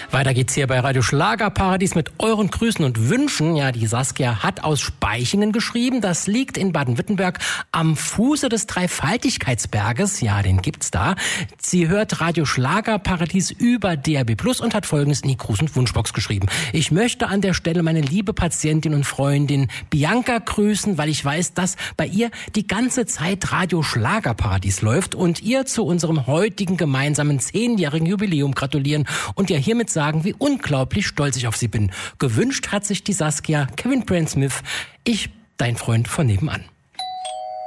Weiter geht's hier bei Radio Schlagerparadies mit euren Grüßen und Wünschen. Ja, die Saskia hat aus Speichingen geschrieben. Das liegt in Baden-Württemberg am Fuße des Dreifaltigkeitsberges. Ja, den gibt's da. Sie hört Radio Schlagerparadies über DRB Plus und hat Folgendes in die Gruß- und Wunschbox geschrieben. Ich möchte an der Stelle meine liebe Patientin und Freundin Bianca grüßen, weil ich weiß, dass bei ihr die ganze Zeit Radio Schlagerparadies läuft und ihr zu unserem heutigen gemeinsamen 10-jährigen Jubiläum gratulieren und ihr hiermit sagen, wie unglaublich stolz ich auf sie bin. Gewünscht hat sich die Saskia Kevin Brand Smith. Ich, dein Freund von nebenan.